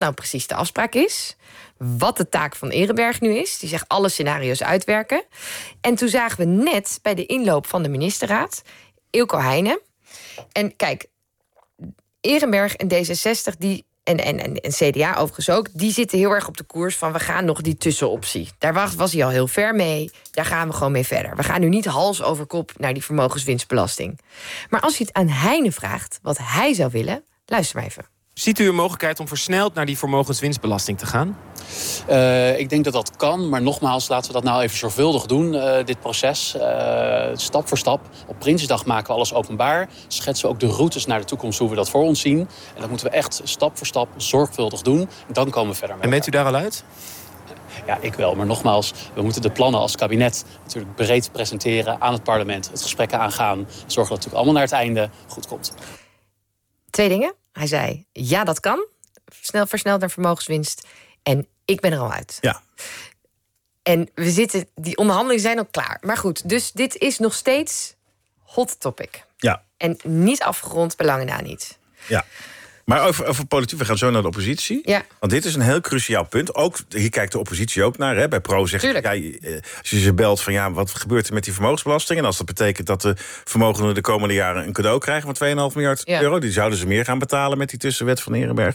nou precies de afspraak is. Wat de taak van Eerenberg nu is. Die zegt alle scenario's uitwerken. En toen zagen we net bij de inloop van de ministerraad Eelco Heijnen. En kijk, Eerenberg en D66, en CDA overigens ook, die zitten heel erg op de koers van we gaan nog die tussenoptie. Daar was hij al heel ver mee. Daar gaan we gewoon mee verder. We gaan nu niet hals over kop naar die vermogenswinstbelasting. Maar als je het aan Heijnen vraagt wat hij zou willen, luister maar even. Ziet u een mogelijkheid om versneld naar die vermogenswinstbelasting te gaan? Ik denk dat dat kan, maar nogmaals, laten we dat nou even zorgvuldig doen, dit proces. Stap voor stap. Op Prinsjesdag maken we alles openbaar. Schetsen we ook de routes naar de toekomst, hoe we dat voor ons zien. En dat moeten we echt stap voor stap zorgvuldig doen. Dan komen we verder met. En bent u daar al uit? Ja, ik wel. Maar nogmaals, we moeten de plannen als kabinet natuurlijk breed presenteren aan het parlement. Het gesprek aangaan. Zorgen dat het natuurlijk allemaal naar het einde goed komt. 2 dingen. Hij zei, ja, dat kan. Versneld naar vermogenswinst. En ik ben er al uit. Ja. En die onderhandelingen zijn al klaar. Maar goed, dus dit is nog steeds hot topic. Ja. En niet afgerond, bij lange na niet. Ja. Maar over politiek, we gaan zo naar de oppositie. Ja. Want dit is een heel cruciaal punt. Ook, hier kijkt de oppositie ook naar. Hè. Bij Pro zegt, als je ze belt van wat gebeurt er met die vermogensbelasting? En als dat betekent dat de vermogenden de komende jaren een cadeau krijgen van 2,5 miljard euro... die zouden ze meer gaan betalen met die tussenwet van Eerenberg.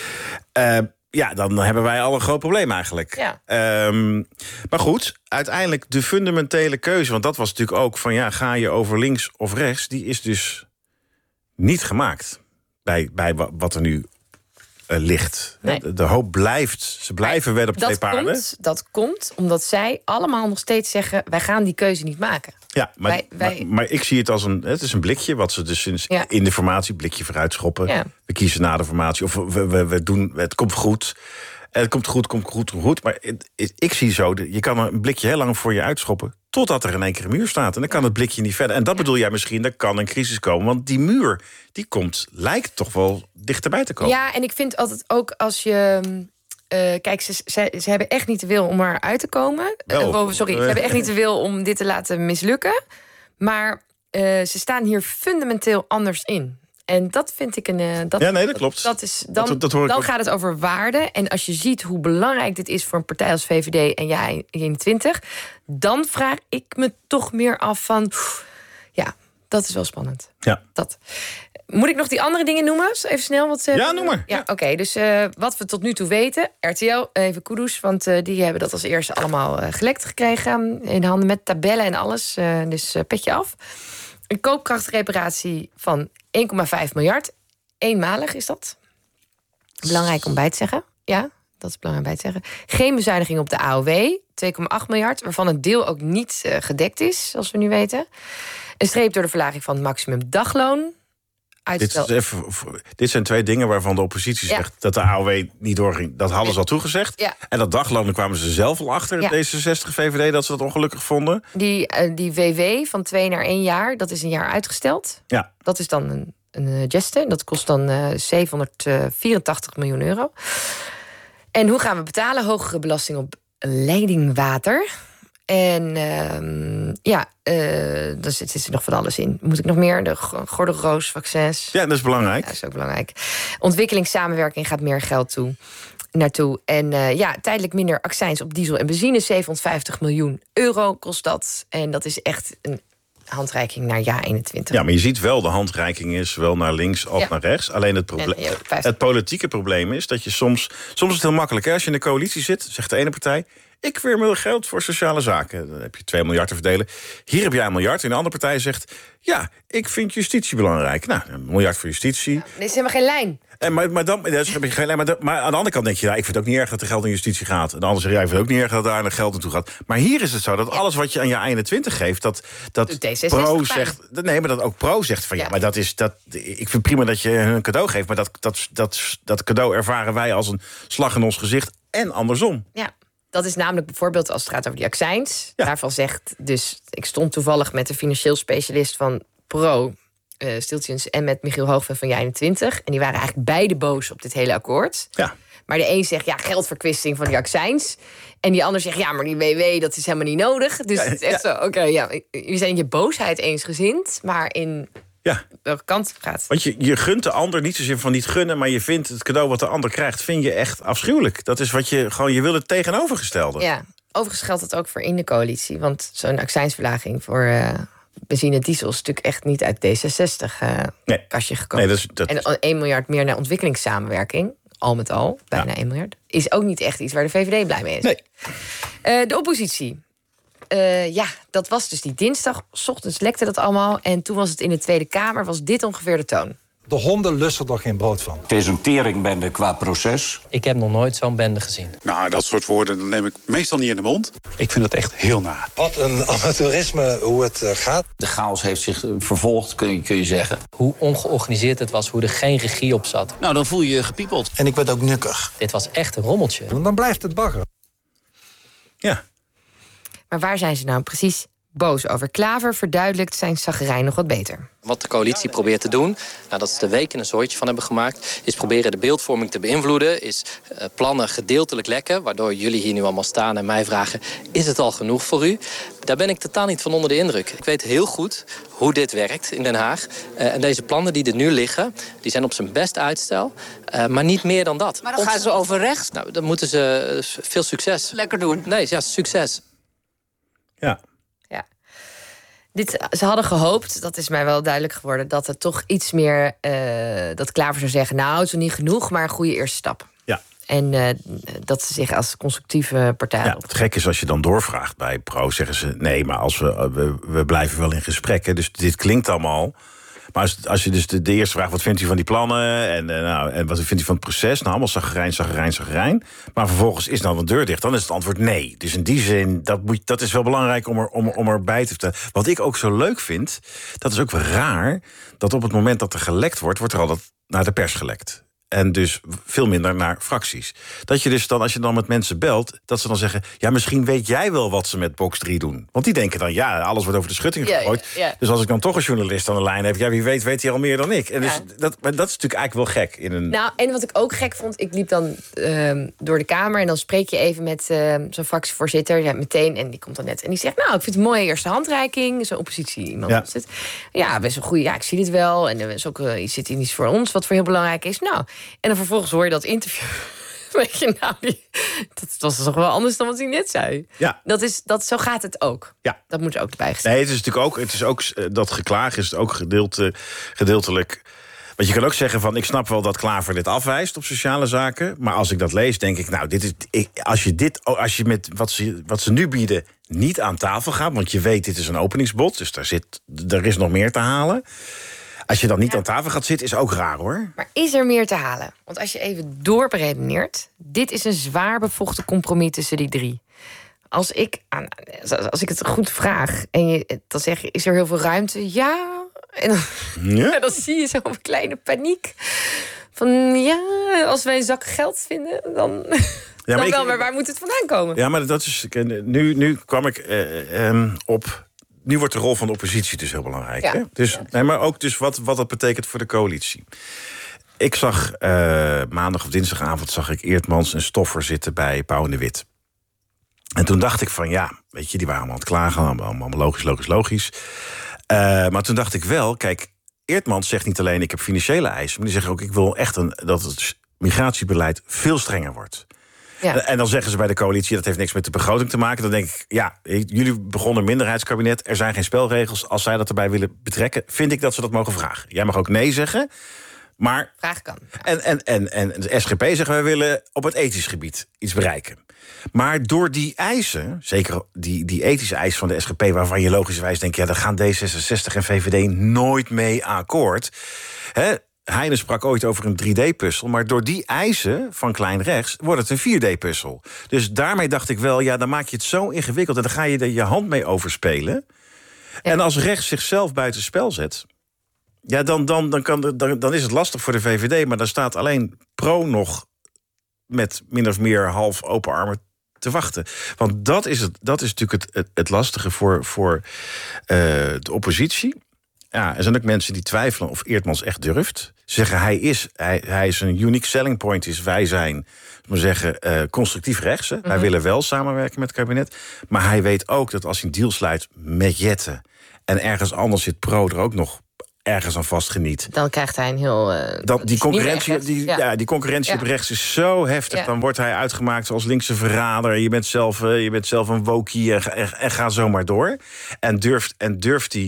Dan hebben wij al een groot probleem eigenlijk. Ja. Maar goed, uiteindelijk de fundamentele keuze... want dat was natuurlijk ook van ga je over links of rechts... die is dus niet gemaakt bij wat er nu ligt. Nee. De hoop blijft. Ze blijven wedden op 2 paarden. Dat komt omdat zij allemaal nog steeds zeggen... wij gaan die keuze niet maken. Ja, maar ik zie het als het is een blikje... wat ze dus sinds in de formatie, blikje vooruit schoppen. Ja. We kiezen na de formatie, of we doen, het komt goed... Het komt goed. Maar ik zie zo, je kan een blikje heel lang voor je uitschoppen... totdat er in één keer een muur staat. En dan kan het blikje niet verder. En dat bedoel jij misschien, er kan een crisis komen. Want die muur, lijkt toch wel dichterbij te komen. Ja, en ik vind altijd ook als je... kijk, ze hebben echt niet de wil om eruit te komen. Ze hebben echt niet de wil om dit te laten mislukken. Maar ze staan hier fundamenteel anders in. En dat vind ik dat klopt. Dan gaat het over waarden. En als je ziet hoe belangrijk dit is voor een partij als VVD en jij 21... dan vraag ik me toch meer af van... ja, dat is wel spannend. Ja. Moet ik nog die andere dingen noemen? Even snel. Ja, noem maar. Ja, oké. Dus wat we tot nu toe weten. RTL, even kudos, want die hebben dat als eerste allemaal gelekt gekregen. In de handen met tabellen en alles. Dus petje af. Een koopkrachtreparatie van 1,5 miljard. Eenmalig is dat. Belangrijk om bij te zeggen. Ja, dat is belangrijk bij te zeggen. Geen bezuiniging op de AOW. 2,8 miljard, waarvan een deel ook niet gedekt is, zoals we nu weten. Een streep door de verlaging van het maximum dagloon. Dit zijn 2 dingen waarvan de oppositie zegt... dat de AOW niet doorging. Dat hadden ze al toegezegd. Ja. En dat dagloon, kwamen ze zelf al achter... D66, VVD, dat ze dat ongelukkig vonden. Die WW van 2 naar 1 jaar, dat is een jaar uitgesteld. Ja. Dat is dan een geste. Dat kost dan 784 miljoen euro. En hoe gaan we betalen? Hogere belasting op leidingwater... En daar zit er nog van alles in. Moet ik nog meer? De gordelroosvaccins. Ja, dat is belangrijk. Ja, dat is ook belangrijk. Ontwikkelingssamenwerking gaat meer geld naartoe. En tijdelijk minder accijns op diesel en benzine. 750 miljoen euro kost dat. En dat is echt een handreiking naar jaar 21. Ja, maar je ziet wel, de handreiking is zowel naar links als naar rechts. Alleen het politieke probleem is dat je soms is het heel makkelijk. Hè? Als je in de coalitie zit, zegt de ene partij... ik weer meer geld voor sociale zaken. Dan heb je 2 miljard te verdelen. Hier heb jij 1 miljard. En de andere partij zegt... ja, ik vind justitie belangrijk. Nou, 1 miljard voor justitie. Ja, er is helemaal geen lijn. Maar aan de andere kant denk je... ik vind het ook niet erg dat er geld in justitie gaat. En de andere zegt, ik vind het ook niet erg dat daar geld naartoe gaat. Maar hier is het zo dat alles wat je aan je 21 geeft... dat Pro zegt... Nee, maar dat ook Pro zegt van... maar dat is... ik vind prima dat je een cadeau geeft... maar dat cadeau ervaren wij als een slag in ons gezicht... en andersom. Ja. Dat is namelijk bijvoorbeeld als het gaat over die accijns. Ja. Daarvan zegt dus... ik stond toevallig met de financieel specialist van Pro... Stiltjens en met Michiel Hoogveen van Jij21. En die waren eigenlijk beide boos op dit hele akkoord. Ja. Maar de een zegt, geldverkwisting van die accijns. En die ander zegt, maar die WW, dat is helemaal niet nodig. Dus het is echt zo, jullie zijn in je boosheid eensgezind... maar in welke kant het gaat. Want je gunt de ander niet zozeer van niet gunnen, maar je vindt het cadeau wat de ander krijgt, vind je echt afschuwelijk. Dat is wat je wil het tegenovergestelde. Ja, overigens geldt het ook voor in de coalitie. Want zo'n accijnsverlaging voor benzine en diesel is natuurlijk echt niet uit D66-kastje gekomen. Nee, En 1 miljard meer naar ontwikkelingssamenwerking, al met al, bijna 1 miljard, is ook niet echt iets waar de VVD blij mee is. Nee. De oppositie. Dat was dus die dinsdag. 's Ochtends lekte dat allemaal. En toen was het in de Tweede Kamer, was dit ongeveer de toon. De honden lusten er geen brood van. Het is een teringbende qua proces. Ik heb nog nooit zo'n bende gezien. Nou, dat soort woorden neem ik meestal niet in de mond. Ik vind het echt heel naar. Wat een amateurisme hoe het gaat. De chaos heeft zich vervolgd, kun je zeggen. Hoe ongeorganiseerd het was, hoe er geen regie op zat. Nou, dan voel je je gepiepeld. En ik werd ook nukkig. Dit was echt een rommeltje. Dan blijft het bagger. Ja. Maar waar zijn ze nou precies boos over? Klaver verduidelijkt zijn chaggerijn nog wat beter. Wat de coalitie probeert te doen, nadat ze er weken een zooitje van hebben gemaakt, is proberen de beeldvorming te beïnvloeden, is plannen gedeeltelijk lekken, waardoor jullie hier nu allemaal staan en mij vragen, is het al genoeg voor u? Daar ben ik totaal niet van onder de indruk. Ik weet heel goed hoe dit werkt in Den Haag. En deze plannen die er nu liggen, die zijn op zijn best uitstel, maar niet meer dan dat. Maar dan gaan ze over rechts. Nou, dan moeten ze veel succes. Lekker doen. Nee, ja, succes. Ja. Ze hadden gehoopt, dat is mij wel duidelijk geworden, dat het toch iets meer, dat Klaver zou zeggen, nou, het is nog niet genoeg, maar een goede eerste stap. Ja. En dat ze zich als constructieve partij. Ja, het gek is als je dan doorvraagt bij Pro, zeggen ze nee, maar als we blijven wel in gesprek. Hè, dus dit klinkt allemaal. Maar als je dus de eerste vraagt, wat vindt u van die plannen? En wat vindt u van het proces? Nou, allemaal chaggerijn. Maar vervolgens is nou de deur dicht. Dan is het antwoord nee. Dus in die zin, dat is wel belangrijk om erbij te vertellen. Wat ik ook zo leuk vind, dat is ook wel raar, dat op het moment dat er gelekt wordt er altijd naar de pers gelekt. En dus veel minder naar fracties. Dat je dus dan, als je dan met mensen belt, dat ze dan zeggen, ja, misschien weet jij wel wat ze met box 3 doen. Want die denken dan, ja, alles wordt over de schutting gegooid. Ja. Dus als ik dan toch een journalist aan de lijn heb, ja, wie weet hij al meer dan ik. En dus dat is natuurlijk eigenlijk wel gek. Nou, en wat ik ook gek vond, ik liep dan door de Kamer en dan spreek je even met zo'n fractievoorzitter, meteen, en die komt dan net. En die zegt, nou, ik vind het een mooie eerste handreiking. Zo'n oppositie iemand. Ja, best wel goed. Ja, ik zie dit wel. En er is ook zit iets voor ons, wat voor heel belangrijk is. Nou, en dan vervolgens hoor je dat interview. Weet je, nou, dat was toch wel anders dan wat hij net zei. Ja. Zo gaat het ook. Ja. Dat moet er ook bij gestaan. Nee, het is natuurlijk ook dat geklaag is het ook gedeeltelijk. Want je kan ook zeggen van, ik snap wel dat Klaver dit afwijst op sociale zaken. Maar als ik dat lees, denk ik, nou, als je met wat ze nu bieden niet aan tafel gaat, want je weet, dit is een openingsbod, dus er is nog meer te halen. Als je dan niet aan tafel gaat zitten, is ook raar, hoor. Maar is er meer te halen? Want als je even doorberedeneert, dit is een zwaar bevochten compromis tussen die drie. Als ik het goed vraag en dan zeg je, is er heel veel ruimte? Ja. En dan zie je zo'n kleine paniek. Van ja, als wij een zak geld vinden, dan... Ja, maar waar moet het vandaan komen? Ja, maar dat is... Nu kwam ik op... Nu wordt de rol van de oppositie dus heel belangrijk. Ja. Hè? Dus, nee, maar ook dus wat dat betekent voor de coalitie. Ik zag maandag of dinsdagavond zag ik Eertmans en Stoffer zitten bij Pauw en de Wit. En toen dacht ik van ja, weet je, die waren allemaal aan het klagen. Allemaal logisch. Maar toen dacht ik wel, kijk, Eertmans zegt niet alleen ik heb financiële eisen, maar die zeggen ook ik wil echt dat het migratiebeleid veel strenger wordt. Ja. En dan zeggen ze bij de coalitie, dat heeft niks met de begroting te maken. Dan denk ik, ja, jullie begonnen een minderheidskabinet. Er zijn geen spelregels. Als zij dat erbij willen betrekken, vind ik dat ze dat mogen vragen. Jij mag ook nee zeggen, maar... Vraag kan. En de SGP zeggen, wij willen op het ethisch gebied iets bereiken. Maar door die eisen, zeker die ethische eisen van de SGP... waarvan je logischerwijs denkt, ja, daar gaan D66 en VVD nooit mee akkoord... Heine sprak ooit over een 3D-puzzel, maar door die eisen van klein rechts wordt het een 4D-puzzel. Dus daarmee dacht ik wel, ja, dan maak je het zo ingewikkeld en dan ga je er je hand mee overspelen. Ja. En als rechts zichzelf buitenspel zet, ja, dan is het lastig voor de VVD, maar dan staat alleen Pro nog met min of meer half open armen te wachten. Want dat is natuurlijk het lastige voor de oppositie. Ja, er zijn ook mensen die twijfelen of Eertmans echt durft. Ze zeggen, hij is een unique selling point. Wij zijn, constructief rechts. Mm-hmm. Wij willen wel samenwerken met het kabinet. Maar hij weet ook dat als hij een deal sluit met Jette en ergens anders zit Pro er ook nog ergens aan vastgeniet. Dan krijgt hij een heel... Die concurrentie op rechts is zo heftig. Ja. Dan wordt hij uitgemaakt als linkse verrader. Je bent zelf een wokie en ga zo maar door. En durft hij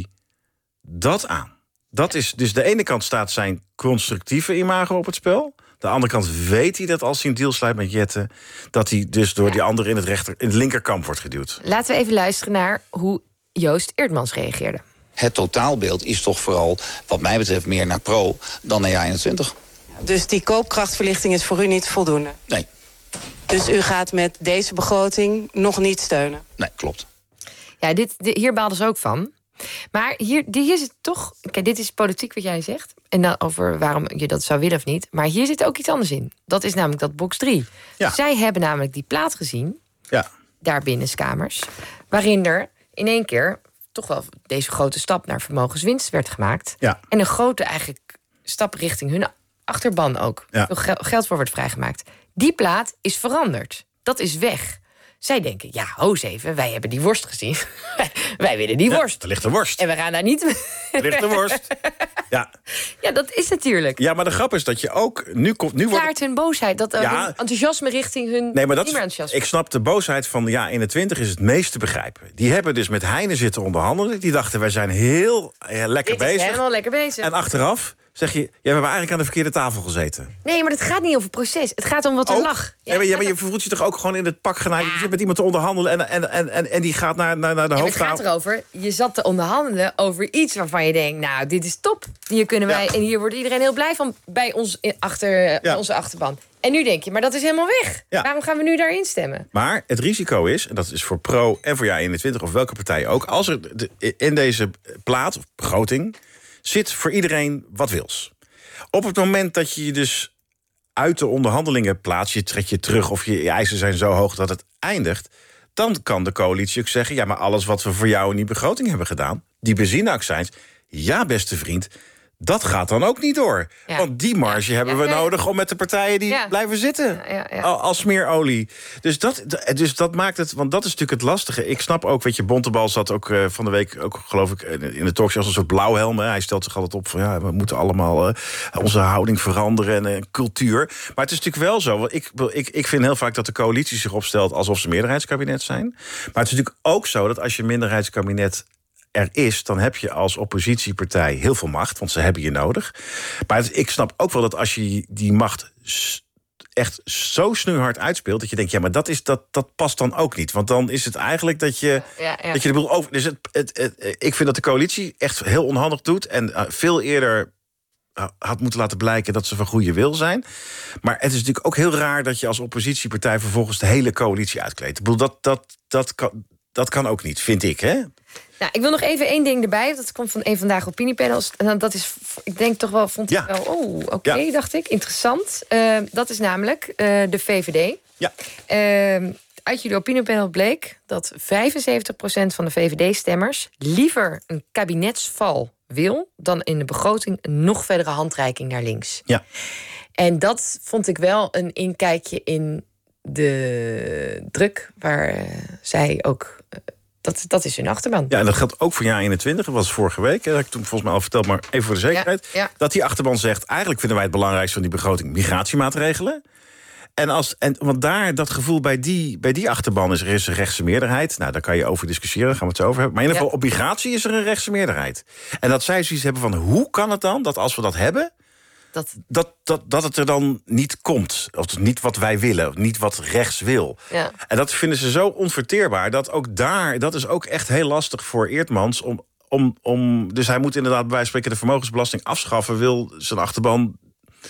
dat aan? Dat is dus de ene kant staat zijn constructieve imago op het spel. De andere kant weet hij dat als hij een deal sluit met Jette, dat hij dus door die andere in het linkerkamp wordt geduwd. Laten we even luisteren naar hoe Joost Eerdmans reageerde. Het totaalbeeld is toch vooral, wat mij betreft, meer naar pro dan naar JA21. Dus die koopkrachtverlichting is voor u niet voldoende? Nee. Dus u gaat met deze begroting nog niet steunen? Nee, klopt. Ja, hier baalden ze ook van. Maar hier zit toch... Kijk, dit is politiek wat jij zegt. En dan over waarom je dat zou willen of niet. Maar hier zit ook iets anders in. Dat is namelijk dat box 3. Ja. Zij hebben namelijk die plaat gezien. Ja. Daar binnenskamers. Waarin er in één keer toch wel deze grote stap naar vermogenswinst werd gemaakt. Ja. En een grote eigenlijk stap richting hun achterban ook. Ja. Veel geld voor wordt vrijgemaakt. Die plaat is veranderd. Dat is weg. Zij denken, ja, hoos even, wij hebben die worst gezien. Wij willen die worst. Er ligt een worst. En we gaan daar niet... Er ligt een worst. Ja. Ja, dat is natuurlijk. Ja, maar de grap is dat je ook... Nu wordt Klaart hun boosheid, dat hun enthousiasme richting hun nee, maar niet meer enthousiasme. ik snap de boosheid van de JA21 is het meest te begrijpen. Die hebben dus met Heine zitten onderhandelen. Die dachten, wij zijn heel lekker bezig. Helemaal lekker bezig. En achteraf zeg je, ja, we hebben eigenlijk aan de verkeerde tafel gezeten. Nee, maar het gaat niet over proces. Het gaat om wat er lag. Ja, maar je voelt je toch ook gewoon in het pak genaaid. Je zit met iemand te onderhandelen en die gaat naar de hoofdtafel. Het gaat erover, je zat te onderhandelen over iets waarvan je denkt, nou, dit is top. Hier kunnen wij, en hier wordt iedereen heel blij van bij ons onze achterban. En nu denk je, maar dat is helemaal weg. Ja. Waarom gaan we nu daarin stemmen? Maar het risico is, en dat is voor Pro en voor JA21 of welke partij ook, als er in deze plaat of begroting zit voor iedereen wat wils. Op het moment dat je dus uit de onderhandelingen plaatst, je trekt je terug of je eisen zijn zo hoog dat het eindigt, dan kan de coalitie ook zeggen, ja, maar alles wat we voor jou in die begroting hebben gedaan, die benzineaccijns, ja, beste vriend, dat gaat dan ook niet door. Ja. Want die marge hebben we nodig om met de partijen die blijven zitten. Als smeerolie. Dus dat maakt het... Want dat is natuurlijk het lastige. Ik snap ook, weet je, Bontebal zat ook van de week, ook geloof ik, in de talkshow als een soort blauwhelm. Hij stelt zich altijd op van, ja, we moeten allemaal onze houding veranderen en cultuur. Maar het is natuurlijk wel zo. Want ik vind heel vaak dat de coalitie zich opstelt alsof ze meerderheidskabinet zijn. Maar het is natuurlijk ook zo dat als je meerderheidskabinet er is, dan heb je als oppositiepartij heel veel macht, want ze hebben je nodig. Maar ik snap ook wel dat als je die macht echt zo snoeihard uitspeelt, dat je denkt, ja, maar dat past dan ook niet. Want dan is het eigenlijk dat je dat je de boel over. Dus ik vind dat de coalitie echt heel onhandig doet en veel eerder had moeten laten blijken dat ze van goede wil zijn. Maar het is natuurlijk ook heel raar dat je als oppositiepartij vervolgens de hele coalitie uitkleedt. Ik bedoel, dat kan ook niet, vind ik, hè? Nou, ik wil nog even één ding erbij. Dat komt van een Vandaag Opiniepanels. En dat is, ik denk toch wel, vond ik wel... Oh, oké, dacht ik. Interessant. Dat is namelijk de VVD. Ja. Uit jullie opiniepanel bleek dat 75% van de VVD-stemmers liever een kabinetsval wil dan in de begroting een nog verdere handreiking naar links. Ja. En dat vond ik wel een inkijkje in de druk waar zij ook... Dat is hun achterban. Ja, en dat geldt ook voor JA21. Dat was vorige week. Dat heb ik toen volgens mij al verteld, maar even voor de zekerheid. Ja. Dat die achterban zegt, eigenlijk vinden wij het belangrijkste van die begroting migratiemaatregelen. Want daar, dat gevoel bij die achterban is, er is een rechtse meerderheid. Nou, daar kan je over discussiëren, daar gaan we het zo over hebben. Maar in ieder geval, op migratie is er een rechtse meerderheid. En dat zij zoiets hebben van, hoe kan het dan dat als we dat hebben, dat het er dan niet komt. Of niet wat wij willen, niet wat rechts wil. Ja. En dat vinden ze zo onverteerbaar, dat ook daar, dat is ook echt heel lastig voor Eerdmans dus hij moet inderdaad bij wijze van spreken de vermogensbelasting afschaffen, wil zijn achterban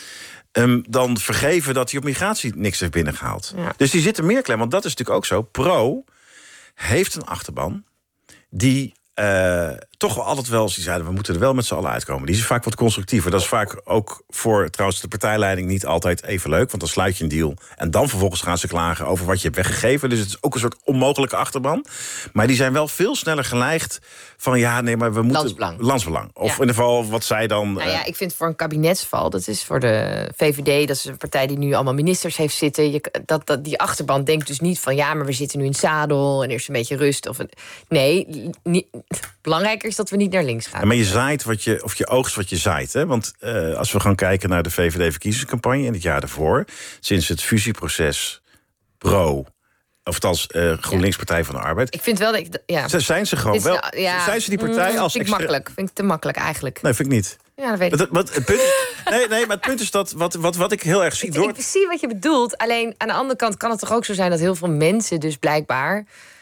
dan vergeven dat hij op migratie niks heeft binnengehaald. Ja. Dus die zitten meer klem, want dat is natuurlijk ook zo. Pro heeft een achterban die toch wel altijd wel, die zeiden, we moeten er wel met z'n allen uitkomen. Die is vaak wat constructiever. Dat is vaak ook voor trouwens de partijleiding niet altijd even leuk, want dan sluit je een deal en dan vervolgens gaan ze klagen over wat je hebt weggegeven. Dus het is ook een soort onmogelijke achterban. Maar die zijn wel veel sneller geneigd van, ja, nee, maar we moeten... Landsbelang. Of in ieder geval wat zij dan... Nou ja, ik vind voor een kabinetsval, dat is voor de VVD, dat is een partij die nu allemaal ministers heeft zitten. Die achterban denkt dus niet van, ja, maar we zitten nu in het zadel en er is een beetje rust. Nee, belangrijker zeker is dat we niet naar links gaan. Ja, maar je zaait je oogst wat je zaait. Hè? Want als we gaan kijken naar de VVD-verkiezingscampagne in het jaar daarvoor, sinds het fusieproces Pro, of althans GroenLinks Partij van de Arbeid. Ik vind wel dat zijn ze gewoon wel. Zijn ze die partij als vind ik makkelijk. Vind ik te makkelijk eigenlijk. Nee, vind ik niet. Ja, dat weet ik. Het punt, nee, maar het punt is dat wat ik heel erg zie. Ik zie wat je bedoelt. Alleen aan de andere kant kan het toch ook zo zijn dat heel veel mensen dus blijkbaar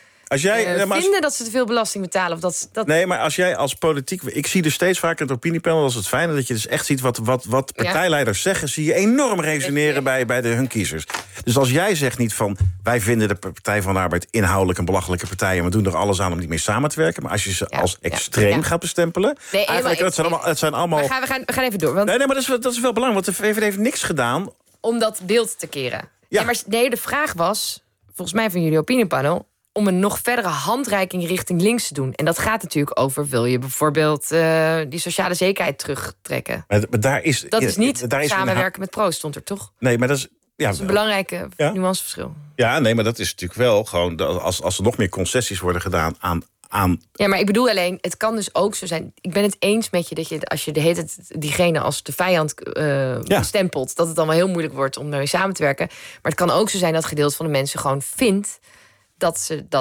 vinden dat ze te veel belasting betalen. Of dat... Nee, maar als jij als politiek... Ik zie dus steeds vaker in het opiniepanel als het fijne dat je dus echt ziet wat partijleiders zeggen, zie je enorm resoneren bij hun kiezers. Dus als jij zegt niet van, wij vinden de Partij van de Arbeid inhoudelijk een belachelijke partij en we doen er alles aan om niet meer samen te werken, maar als je ze als extreem gaat bestempelen, het zijn allemaal... We gaan even door. Want... Nee, maar dat is wel belangrijk, want de VVD heeft niks gedaan om dat beeld te keren. Ja. Nee, de vraag was, volgens mij van jullie opiniepanel, om een nog verdere handreiking richting links te doen. En dat gaat natuurlijk over, wil je bijvoorbeeld die sociale zekerheid terugtrekken? Maar daar is niet samenwerken met Pro, stond er toch? Nee, maar dat is een belangrijke nuanceverschil. Ja, nee, maar dat is natuurlijk wel gewoon, als er nog meer concessies worden gedaan aan... Ja, maar ik bedoel alleen, het kan dus ook zo zijn. Ik ben het eens met je dat je, als je de hele tijd diegene als de vijand stempelt, dat het dan wel heel moeilijk wordt om ermee samen te werken. Maar het kan ook zo zijn dat gedeelte van de mensen gewoon vindt dat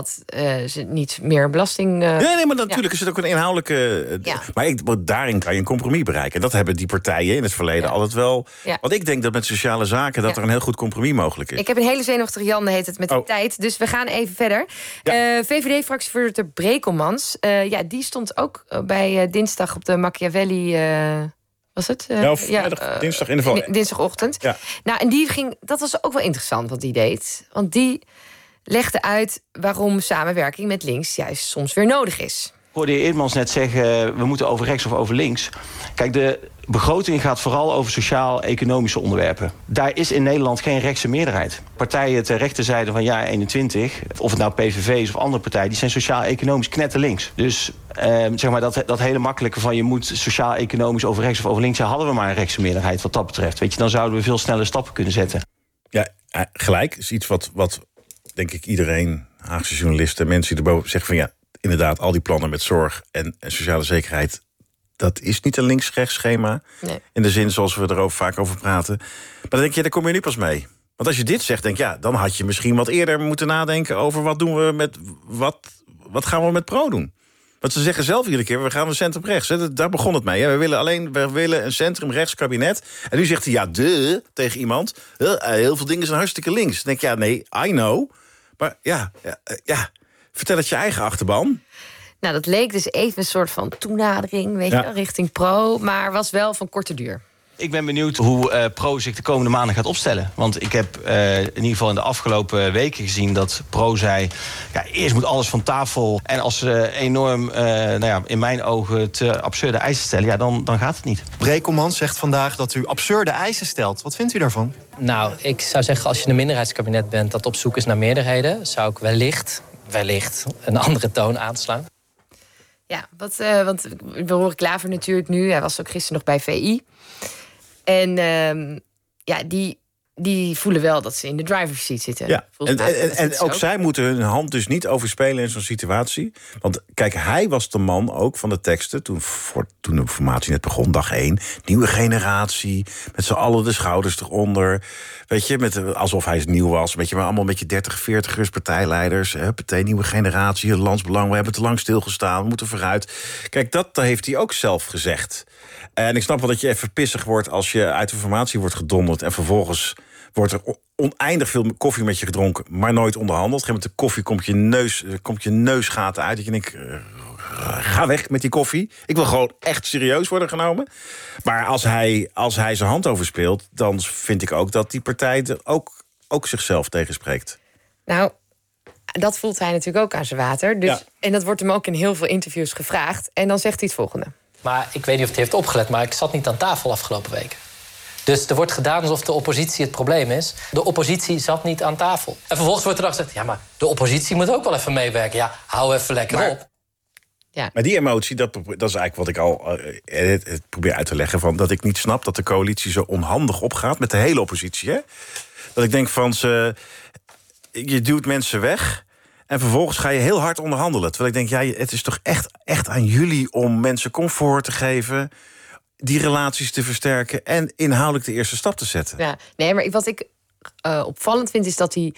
ze niet meer belasting... Nee, maar natuurlijk is het ook een inhoudelijke... Maar daarin kan je een compromis bereiken. En dat hebben die partijen in het verleden altijd wel... Ja. Want ik denk dat met sociale zaken dat er een heel goed compromis mogelijk is. Ik heb een hele zenuwachtige Jan, heet het, met de tijd. Dus we gaan even verder. Ja. VVD-fractievoorzitter Brekelmans, die stond ook bij dinsdag op de Machiavelli... was het? Dinsdag in de val. Dinsdagochtend. Ja. Nou, en dat was ook wel interessant wat die deed. Want die legde uit waarom samenwerking met links juist soms weer nodig is. Ik hoorde de heer Eerdmans net zeggen, we moeten over rechts of over links. Kijk, de begroting gaat vooral over sociaal-economische onderwerpen. Daar is in Nederland geen rechtse meerderheid. Partijen ter rechterzijde van jaar 21, of het nou PVV is of andere partijen, die zijn sociaal-economisch knetterlinks. Dus zeg maar dat hele makkelijke van je moet sociaal-economisch over rechts of over links, hadden we maar een rechtse meerderheid wat dat betreft. Weet je, dan zouden we veel sneller stappen kunnen zetten. Ja, gelijk is iets wat denk ik iedereen, Haagse journalisten, mensen die erboven zeggen van inderdaad, al die plannen met zorg en sociale zekerheid, dat is niet een links-rechts schema. Nee. In de zin zoals we er vaak over praten. Maar dan denk je, daar kom je nu pas mee. Want als je dit zegt, denk je, dan had je misschien wat eerder moeten nadenken over wat doen we met wat gaan we met Pro doen. Want ze zeggen zelf iedere keer, we gaan een centrum-rechts. Daar begon het mee. Hè. We willen een centrum-rechts kabinet. En nu zegt hij, tegen iemand, heel veel dingen zijn hartstikke links. Dan denk je, nee, I know. Maar vertel het je eigen achterban. Nou, dat leek dus even een soort van toenadering, richting Pro, maar was wel van korte duur. Ik ben benieuwd hoe Pro zich de komende maanden gaat opstellen. Want ik heb in ieder geval in de afgelopen weken gezien dat Pro zei, eerst moet alles van tafel. En als ze enorm, in mijn ogen, te absurde eisen stellen, dan gaat het niet. Brekelmans zegt vandaag dat u absurde eisen stelt. Wat vindt u daarvan? Nou, ik zou zeggen, als je een minderheidskabinet bent dat op zoek is naar meerderheden, zou ik wellicht een andere toon aanslaan. Ja, want we horen Klaver natuurlijk nu. Hij was ook gisteren nog bij VI. En die voelen wel dat ze in de driver's seat zitten. Ja, en ook zij moeten hun hand dus niet overspelen in zo'n situatie. Want kijk, hij was de man ook van de teksten toen de formatie net begon, dag 1. Nieuwe generatie, met z'n allen de schouders eronder. Weet je, alsof hij nieuw was. Weet je, maar allemaal een beetje 30, 40ers, partijleiders. Meteen nieuwe generatie, het landsbelang. We hebben te lang stilgestaan, we moeten vooruit. Kijk, dat heeft hij ook zelf gezegd. En ik snap wel dat je even pissig wordt als je uit de formatie wordt gedonderd en vervolgens wordt er oneindig veel koffie met je gedronken, maar nooit onderhandeld. Op een gegeven moment komt je neusgaten uit. Dat je denkt, ga weg met die koffie. Ik wil gewoon echt serieus worden genomen. Maar als hij zijn hand overspeelt, dan vind ik ook dat die partij er ook zichzelf tegenspreekt. Nou, dat voelt hij natuurlijk ook aan zijn water. Dus, en dat wordt hem ook in heel veel interviews gevraagd. En dan zegt hij het volgende. Maar ik weet niet of hij heeft opgelet, maar ik zat niet aan tafel afgelopen weken. Dus er wordt gedaan alsof de oppositie het probleem is. De oppositie zat niet aan tafel. En vervolgens wordt er dan gezegd, maar de oppositie moet ook wel even meewerken. Ja, hou even lekker op. Ja. Maar die emotie, dat is eigenlijk wat ik al probeer uit te leggen, van dat ik niet snap dat de coalitie zo onhandig opgaat met de hele oppositie. Hè? Dat ik denk van je duwt mensen weg. En vervolgens ga je heel hard onderhandelen. Terwijl ik denk, het is toch echt aan jullie om mensen comfort te geven, die relaties te versterken en inhoudelijk de eerste stap te zetten. Ja, nee, maar wat ik opvallend vind is dat die